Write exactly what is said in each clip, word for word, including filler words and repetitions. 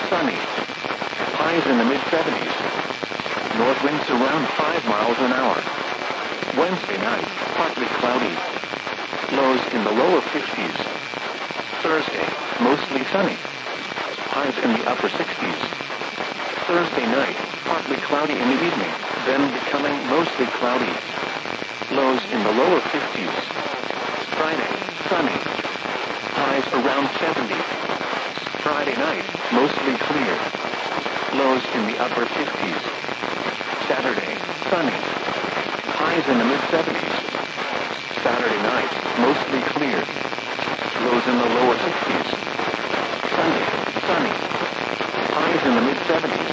sunny. Highs in the mid-seventies. North winds around five miles an hour. Wednesday night, partly cloudy. Lows in the lower fifties. Thursday, mostly sunny. Highs in the upper sixties. Thursday night, partly cloudy in the evening, then becoming mostly cloudy. Lows in the lower fifties. Friday, sunny. Highs around seventy. Friday night, mostly clear. Lows in the upper fifties. Saturday, sunny. Highs in the mid-seventies. Saturday night, mostly clear. Lows in the lower sixties. Sunday, sunny. Highs in the mid-seventies.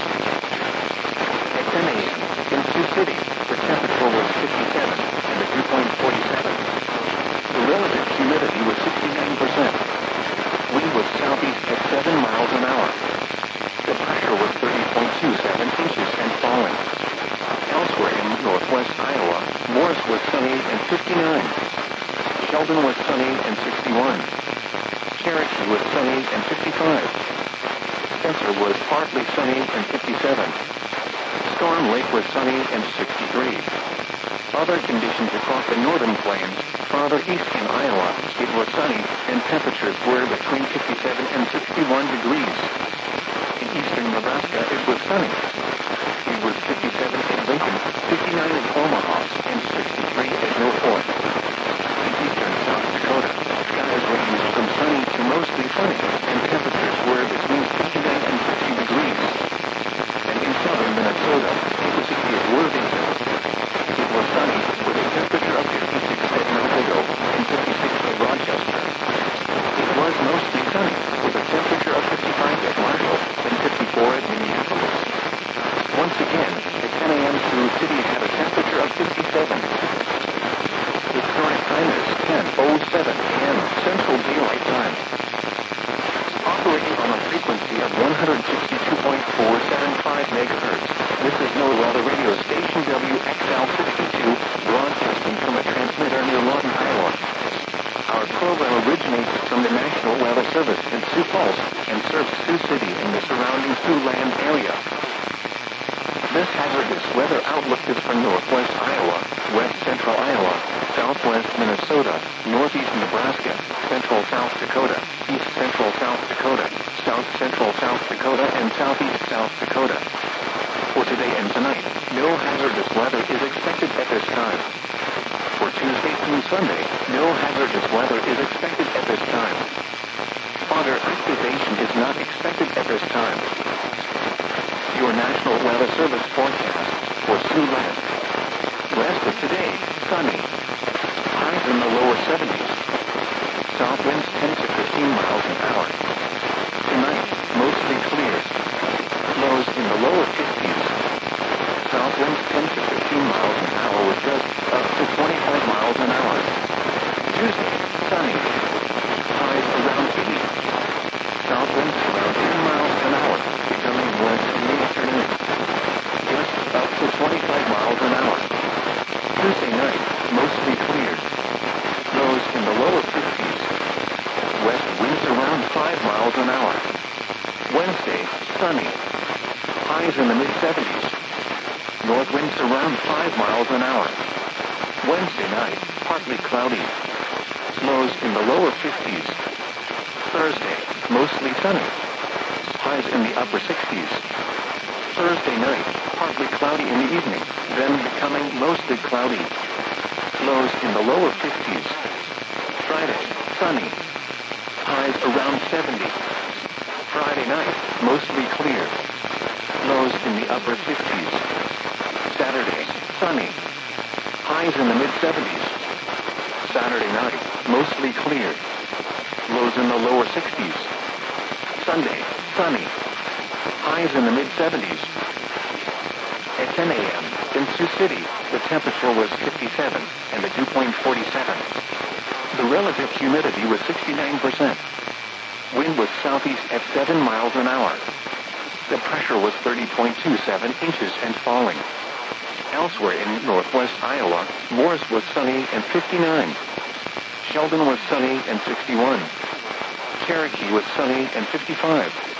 At ten a.m. in Sioux City, the temperature was fifty-seven and the dew point forty-seven. The relative humidity was sixty-nine percent. Wind was southeast at seven miles an hour. The pressure was thirty point two seven inches and falling. Elsewhere in northwest Iowa, Morris was sunny and fifty-nine. Sheldon was sunny and sixty-one. Cherokee was sunny and fifty-five. Spencer was partly sunny and fifty-seven. Storm Lake was sunny and sixty-three. Other conditions across the northern plains, farther east in Iowa, it was sunny and temperatures were between fifty-seven and sixty-one degrees. In eastern Nebraska, it was sunny. It was fifty-seven at Lincoln, fifty-nine at Omaha, and sixty-three at Mill Point. In eastern South Dakota, skies ranged from sunny to mostly sunny, and temperatures were between fifty-nine and sixty degrees. And in southern Minnesota, the city of Worthington, it was sunny with a temperature of fifty-six at Mankato and fifty-six at Rochester. It was mostly sunny with a temperature of fifty-five at Marshall and fifty-four at Minneapolis. Once again, at ten a.m. Sioux City had a temperature of fifty-seven. The current time is ten oh seven a.m. Central Daylight Time. Operating on a frequency of one hundred sixty-two point four seven five megahertz, this is NOAA Weather Radio Station W X L sixty-two, broadcasting from a transmitter near Lawton, Iowa. Our program originates from the National Weather Service in Sioux Falls and serves Sioux City and the surrounding Siouxland area. This hazardous weather outlook is for northwest Iowa, west central Iowa, southwest Minnesota, northeast Nebraska, central South Dakota, east central South Dakota, south central South Dakota, and southeast South Dakota. For today and tonight, no hazardous weather is expected at this time. For Tuesday through Sunday, no hazardous weather is expected at this time. Fodder activation is not expected at this time. Your National Weather Service forecast for Siouxland. Rest of today, sunny. Highs in the lower seventies. South winds ten to fifteen miles an hour. Tonight, mostly clear. Lows in the lower fifties. South winds ten to fifteen miles an hour with gusts up to twenty-five miles an hour. Tuesday, sunny. Highs around eighty. South winds around ten miles an hour, becoming west in the afternoon. Gusts up to twenty-five miles an hour. Tuesday night, mostly clear. Lows in the lower fifties. West winds around five miles an hour. Wednesday, sunny. Highs in the mid-seventies. North winds around five miles an hour. Wednesday night, partly cloudy. Lows in the lower fifties. Thursday, mostly sunny. Highs in the upper sixties. Thursday night, partly cloudy in the evening, then becoming mostly cloudy. Lows in the lower fifties. Friday, sunny. Highs around seventy. Friday night, mostly clear. Lows in the upper fifties. Saturday, sunny. Highs in the mid-seventies. Saturday night, mostly clear. Lows in the lower sixties. Sunday, sunny. Highs in the mid-seventies. At ten a.m. in Sioux City, the temperature was fifty-seven and the dew point forty-seven. The relative humidity was sixty-nine percent. Wind was southeast at seven miles an hour. The pressure was thirty point two seven inches and falling. Elsewhere in northwest Iowa, Morris was sunny and fifty-nine. Sheldon was sunny and sixty-one. Cherokee was sunny and fifty-five.